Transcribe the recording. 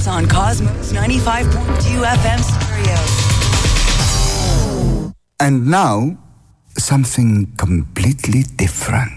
us on Cosmos 95.2 FM stereo. And now, something completely different.